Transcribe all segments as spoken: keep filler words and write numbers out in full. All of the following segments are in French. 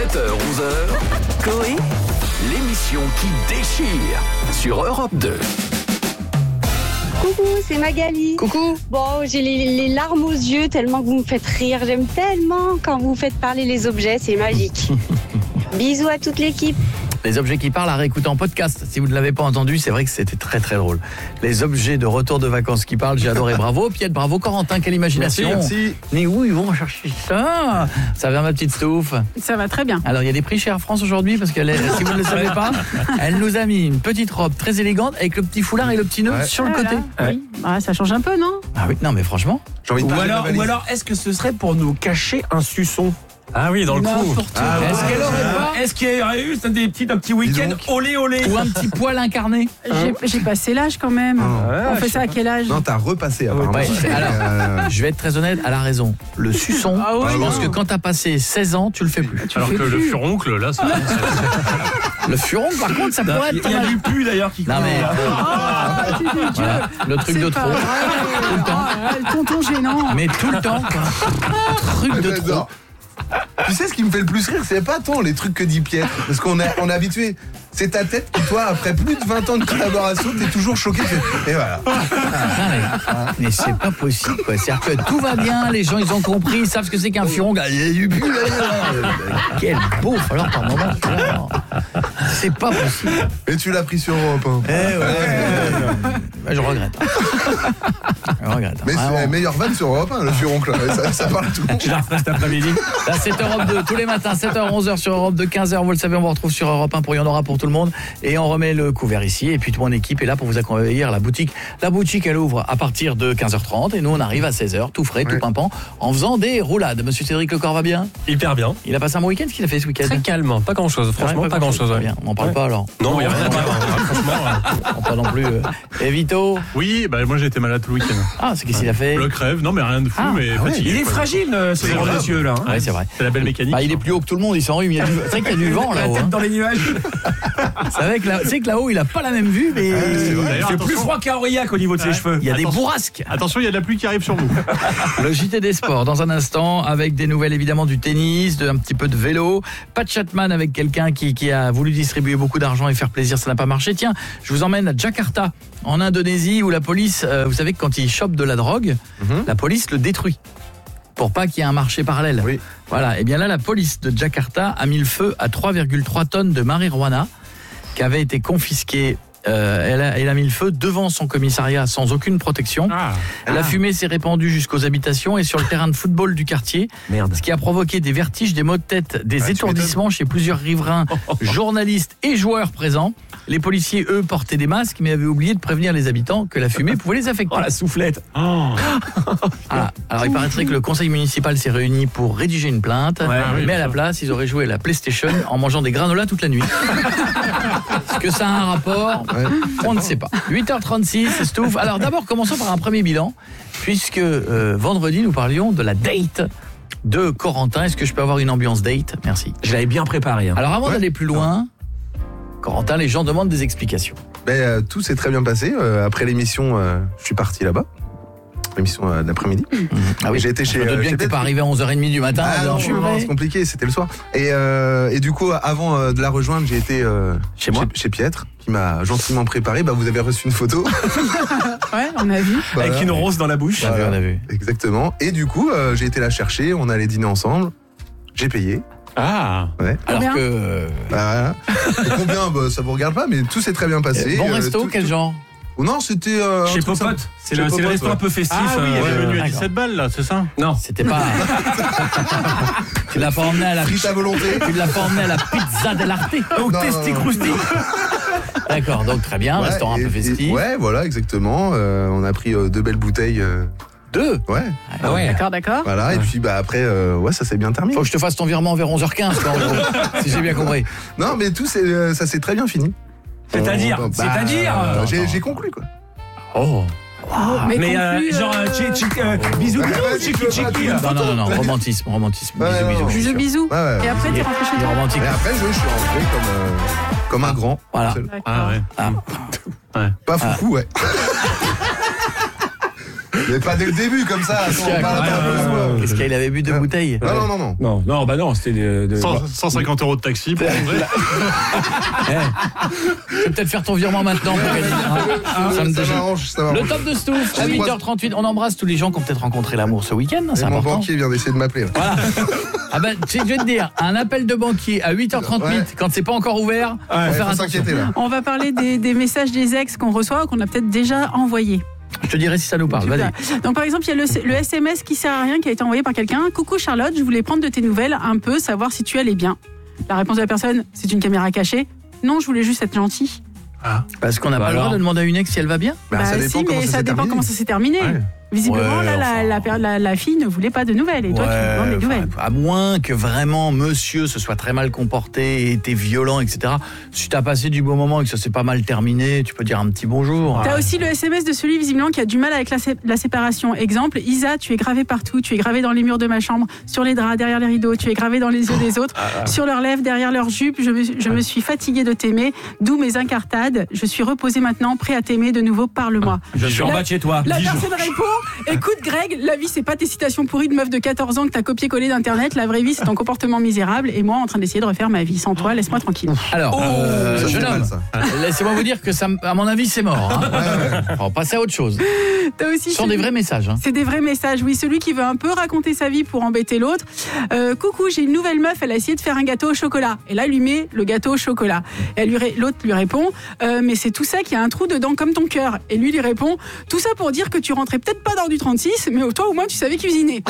sept heures onze heures, Coé, l'émission qui déchire sur Europe deux. Coucou, c'est Magali. Coucou. Bon, j'ai les, les larmes aux yeux tellement que vous me faites rire. J'aime tellement quand vous faites parler les objets, c'est magique. Bisous à toute l'équipe. Les objets qui parlent à réécouter en podcast. Si vous ne l'avez pas entendu, c'est vrai que c'était très très drôle. Les objets de retour de vacances qui parlent, j'ai adoré. Bravo Piet, bravo Corentin, quelle imagination. Merci, merci. Mais où ils vont chercher ça? Ça va ma petite Stouff? Ça va très bien. Alors il y a des prix chez Air France aujourd'hui parce que si vous ne le savez pas, elle nous a mis une petite robe très élégante avec le petit foulard et le petit nœud Ouais. sur le Voilà. côté. Oui. Ah, ça change un peu, non? Ah oui, non mais franchement. J'ai envie de Ou parler de alors, ma valise. ou alors, est-ce que ce serait pour nous cacher un suçon? Ah oui, dans le cou. N'importe Ah, quoi. Est-ce qu'elle aurait pas Est-ce qu'il y aurait eu ça, des petits, un petit week-end donc. olé olé? ou un petit poil incarné? J'ai, j'ai passé l'âge quand même. Ah. On fait ça à quel âge? Non, t'as repassé apparemment. Ouais, alors, Euh, je vais être très honnête, elle a raison. Le suçon, Ah oui, je pense non. que quand t'as passé seize ans, tu le fais plus. Tu Alors fais que le plus. furoncle, là, c'est Le furon, par contre, ça pourrait Il être y a pas mal. du pu d'ailleurs qui Non court, mais là. Ah, tu dis, Dieu. voilà, le truc C'est de pas trop, vrai. tout le temps. Ah, le tonton gênant. Mais tout le temps, quoi. Truc de trop. j'adore. Tu sais ce qui me fait le plus rire, c'est pas tant les trucs que dit Pierre, parce qu'on est, on est habitué. C'est ta tête qui, toi, après plus de vingt ans de collaboration, t'es toujours choqué. Et voilà. Putain, mais, mais c'est pas possible, quoi. C'est-à-dire que tout va bien, les gens, ils ont compris, ils savent ce que c'est qu'un furon. Il y a du pu, là, là. Quel beau, alors par moment. alors, C'est pas possible. Et tu l'as pris sur Europe un. Eh ouais, ouais. Bah, je regrette. Je regrette. Mais c'est Vraiment. la meilleure vanne sur Europe un, le furoncle. Ça, ça parle à tout le monde. Je la referai cet après-midi. Là, c'est Europe deux, tous les matins, sept heures onze heures sur Europe deux, quinze heures, vous le savez, on vous retrouve sur Europe un pour Il y en aura pour tout le monde. Et on remet le couvert ici. Et puis, mon équipe est là pour vous accueillir à la boutique. La boutique, elle ouvre à partir de quinze heures trente. Et nous, on arrive à seize heures, tout frais, tout Ouais. pimpant, en faisant des roulades. Monsieur Cédric Lecor va bien? hyper bien. Il a passé un bon week-end? Qu'est-ce qu'il a fait ce week-end? Très calme, pas grand-chose. Franchement, Ouais, pas grand-chose. Très ouais. bien. On n'en parle Ouais. pas alors. Non, il n'y a rien à dire. hein. Franchement. euh, On pas non plus. euh. Et Vito? Oui, bah, moi j'ai été malade tout le week-end. Ah, c'est qu'est-ce qu'il a fait? Le crève, non mais rien de fou, Ah, mais ah ouais. fatigué. Il est quoi. fragile, euh, ce C'est grand grave. monsieur là. hein. Ouais, c'est vrai. C'est la belle mécanique. Bah, il est plus haut que tout le monde, il s'enrhume. Il y a du... C'est vrai qu'il y a du vent La là-haut. tête hein. dans les nuages. C'est vrai que là- c'est que là-haut, il a pas la même vue, mais Il D'ailleurs, fait plus attention. froid qu'à Aurillac au niveau de ses Ouais. cheveux. il y a des Attention. bourrasques. Attention, il y a de la pluie qui arrive sur nous. Le J T des sports dans un instant avec des nouvelles évidemment du tennis, de, un petit peu de vélo. Pat Chatman avec quelqu'un qui, qui a voulu distribuer beaucoup d'argent et faire plaisir, ça n'a pas marché. Tiens, je vous emmène à Jakarta en Indonésie où la police, euh, vous savez que quand ils chopent de la drogue, Mhm. la police le détruit pour pas qu'il y ait un marché parallèle. Oui. Voilà, et bien là la police de Jakarta a mis le feu à trois virgule trois tonnes de marijuana qui avait été confisquée. Euh, elle, a, elle a mis le feu devant son commissariat sans aucune protection. Ah. La fumée s'est répandue jusqu'aux habitations et sur le terrain de football du quartier, Merde. ce qui a provoqué des vertiges, des maux de tête, des Ah, tu étourdissements chez plusieurs riverains, journalistes et joueurs présents. Les policiers, eux, portaient des masques mais avaient oublié de prévenir les habitants que la fumée pouvait les affecter. Oh la soufflette. Oh. Voilà. Alors il paraîtrait que le conseil municipal s'est réuni pour rédiger une plainte, Ouais, mais oui, à bien la sûr. place, ils auraient joué à la PlayStation en mangeant des granolas toute la nuit. Est-ce que ça a un rapport? Ouais. On ne sait pas. huit heures trente-six, Stouff. Alors d'abord, commençons par un premier bilan, puisque euh, vendredi, nous parlions de la date de Corentin. Est-ce que je peux avoir une ambiance date? Merci. Je l'avais bien préparé. hein. Alors avant Ouais. d'aller plus loin, Corentin, les gens demandent des explications. Ben, euh, tout s'est très bien passé. Euh, après l'émission, euh, je suis parti là-bas. L'émission euh, d'après-midi. Ah Et j'ai été je chez, me doute euh, bien chez que t'es Ted. pas arrivé à onze heures trente du matin. Ah en disant, non, je suis non, prêt. c'est compliqué, c'était le soir. Et, euh, et du coup, avant euh, de la rejoindre, j'ai été euh, Chez moi. chez Pietre, qui m'a gentiment préparé. Bah, vous avez reçu une photo. Ouais, on a vu. Voilà. Avec une rose dans la bouche. On a vu, on a vu. Exactement. Et du coup, euh, j'ai été la chercher, on allait dîner ensemble. J'ai payé. Ah. Ouais. Alors Combien que... euh, Bah, voilà. Et combien bah, ça vous regarde pas, mais tout s'est très bien passé. Bon Euh, resto, tout- quel tout- genre? Ou non, c'était. Euh, un Chez truc Popote. simple. C'est Chez le, c'est le Popote, resto ouais. un peu festif. Ah oui, il y euh, a le menu à d'accord. dix-sept balles là, c'est ça? Non. C'était pas... tu l'as pas emmené à la... Frites à volonté. Tu l'as pas emmené à la pizza dell'arte? Au Non, testi non, non. crousti. D'accord, donc très bien, Ouais, restaurant un et- peu et- festif. Ouais, voilà, exactement. Euh, on a pris euh, deux belles bouteilles. euh, Deux. ouais. Ah ouais. D'accord, d'accord. Voilà. Et puis bah après, euh, ouais, ça s'est bien terminé. Faut que je te fasse ton virement vers onze heures quinze, quoi, en gros, si j'ai bien compris. Non, mais tout, c'est, euh, ça s'est très bien fini. C'est-à-dire, On- bah, c'est-à-dire. euh, Attends, j'ai, attends. j'ai conclu quoi. Oh. mais Mais euh, conclu, genre, euh, euh, tchi- tchi- euh, bisous, Ouais, bisous, ouais, chiki, tu veux chiki. pas- Non, non, non, non, romantisme, romantisme. Ouais, Bisous, non, bisous. je suis Bisous, sûr. bisous. Ouais, ouais. Et après, Il t'es est, rentré chez il est toi. romantique. Et après, je, je suis rentré comme, euh, comme un grand. Voilà. Seul. D'accord. Ah ouais. Ah. Pas foufou, ouais. Mais pas dès le début, comme ça. Attends, on parle pas un peu de moi. Qu'est-ce qu'il avait bu deux bouteilles? Non, non, non, non. Non, non, bah non, c'était de. de- cent cent cinquante euros de taxi pour André. Je vais peut-être faire ton virement maintenant. pour gagner. Ah, ça me Ça déchire. m'arrange, ça Le m'arrange. top de Stouff à Je huit crois- heures trente-huit. On embrasse tous les gens qui ont peut-être rencontré l'amour ce week-end. C'est Et mon important. banquier vient d'essayer de m'appeler. là. Voilà. Ah ben, tu sais, je vais te dire, un appel de banquier à huit heures trente-huit, Ouais. quand c'est pas encore ouvert, faut Ouais, faire faut attention. s'inquiéter là. On va parler des, des messages des ex qu'on reçoit ou qu'on a peut-être déjà envoyés. Je te dirai si ça nous parle. Vas-y. Super. Donc par exemple, il y a le, le S M S qui sert à rien qui a été envoyé par quelqu'un. Coucou Charlotte, je voulais prendre de tes nouvelles un peu, savoir si tu allais bien. La réponse de la personne, c'est une caméra cachée. Non, je voulais juste être gentil. Parce qu'on n'a Bah pas le droit alors. de demander à une ex si elle va bien. Bah, ça dépend si, comment mais ça ça s'est dépend terminé. comment ça s'est terminé. Ouais. Visiblement, Ouais, là, la, enfin. la, la, la fille ne voulait pas de nouvelles. Et toi, tu lui demandes des enfin, nouvelles. à moins que vraiment monsieur se soit très mal comporté, ait été violent, et cetera. Si t'as passé du bon moment et que ça s'est pas mal terminé, tu peux dire un petit bonjour. T'as aussi le S M S de celui visiblement qui a du mal avec la, sé- la séparation. Exemple, Isa, tu es gravé partout, tu es gravé dans les murs de ma chambre, sur les draps, derrière les rideaux, tu es gravé dans les yeux des autres, sur leurs lèvres, derrière leurs jupes. Je me, je me suis fatiguée de t'aimer, d'où mes incartades. Je suis reposée maintenant, prêt à t'aimer de nouveau, parle-moi. Je suis en La- bas de chez toi. La Dix jours. personne répond, écoute Greg, la vie c'est pas tes citations pourries de meuf de quatorze ans que t'as copié-collé d'internet, la vraie vie c'est ton comportement misérable et moi en train d'essayer de refaire ma vie. Sans toi, laisse-moi tranquille. Alors, euh, Ça, jeune c'est mal, homme, ça. laissez-moi vous dire que ça, à mon avis, c'est mort. Hein. On va passer à autre chose. T'as aussi Ce sont celui- des vrais messages. Hein. C'est des vrais messages, oui. Celui qui veut un peu raconter sa vie pour embêter l'autre. Euh, coucou, j'ai une nouvelle meuf, elle a essayé de faire un gâteau au chocolat. Et là, il lui met le gâteau au chocolat. Et elle lui ré- l'autre lui répond, euh, mais c'est tout ça qui a un trou dedans comme ton cœur. Et lui lui répond, tout ça pour dire que tu rentrais peut-être pas dans du trente-six, mais toi au moins tu savais cuisiner.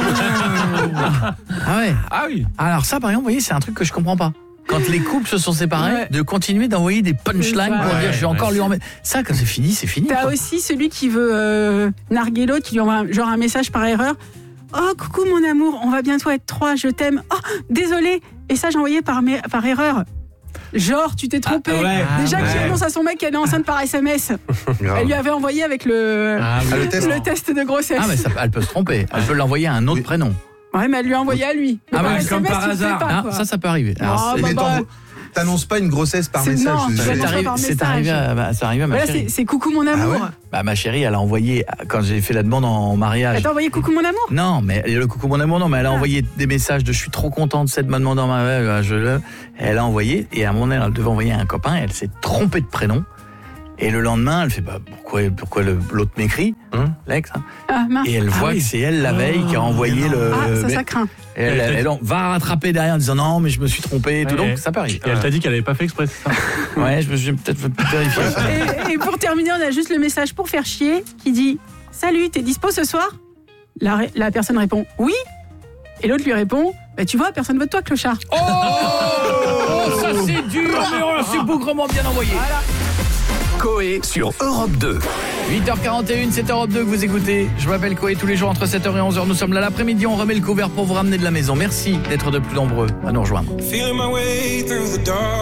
Ah ouais. Ah oui. Alors ça, par exemple, vous voyez, c'est un truc que je comprends pas. Quand les couples se sont séparés, Ouais. de continuer d'envoyer des punchlines pour Ouais. dire je vais encore Ouais. lui en mettre. Ça, quand c'est fini, c'est fini. T'as quoi. aussi celui qui veut euh, narguer l'autre, qui lui envoie un- genre un message par erreur. Oh, coucou mon amour, on va bientôt être trois, je t'aime. Oh, désolé. Et ça, j'ai envoyé par, mé- par erreur. Genre, tu t'es trompé. Ah, ouais. Déjà Ah, qui ouais. annonce à son mec qu'elle est enceinte par S M S. Grave. Elle lui avait envoyé avec le, Ah, oui. Ah, le test. le test de grossesse. Ah mais ça, elle peut se tromper. Elle peut l'envoyer à un autre Oui. prénom. Ouais, mais elle lui a envoyé à lui. Ah Mais ouais, par comme S M S, par tu le fais hasard. pas, Ah, quoi. ça, ça peut arriver. Alors, Ah, Et bah, mais bah, t'en- T'annonces pas une grossesse par C'est- message. non, c'est- tu vas c'est t'en arrivé, par c'est message. arrivé, à, bah, c'est arrivé à ma Voilà, chérie. c'est c'est coucou mon amour. ouais Bah, ma chérie, elle a envoyé, quand j'ai fait la demande en mariage. Elle t'a envoyé coucou mon amour. Non, mais le coucou mon amour, non, mais elle a Ah. envoyé des messages de je suis trop contente, cette m'a demandé en mariage, je le. Elle a envoyé, et à un moment donné, elle devait envoyer à un copain, et elle s'est trompée de prénom. Et le lendemain, elle fait bah, pourquoi, pourquoi le- l'autre m'écrit, Hum. l'ex, hein, Ah, mince. et elle voit oui. que c'est elle la veille qui a envoyé le. Ah, ça, mais- ça craint. et elle, elle, elle va rattraper derrière en disant non, mais je me suis trompé et tout, Ouais. donc ça peut arriver. Et elle t'a dit qu'elle avait pas fait exprès, c'est ça? Ouais, je me suis peut-être vérifier ça. Et, et pour terminer, on a juste le message pour faire chier qui dit salut, t'es dispo ce soir? la, ré- la personne répond oui. Et l'autre lui répond bah, tu vois, personne veut de toi, clochard. Oh, oh, ça c'est dur, mais oh, c'est bougrement bien envoyé. Coé sur Europe deux. huit heures quarante et une, c'est Europe deux que vous écoutez. Je m'appelle Coé, tous les jours entre sept heures et onze heures. Nous sommes là l'après-midi, on remet le couvert pour vous ramener de la maison. Merci d'être de plus nombreux à nous rejoindre. Feeling my way through the dark.